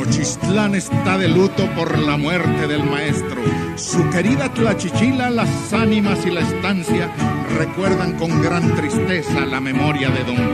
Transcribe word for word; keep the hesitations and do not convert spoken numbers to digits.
Nochistlán está de luto por la muerte del maestro. Su querida Tlachichila, las ánimas y la estancia recuerdan con gran tristeza la memoria de don